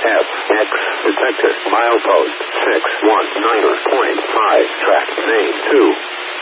F, X, detector, milepost, 619.5, track, name, 2.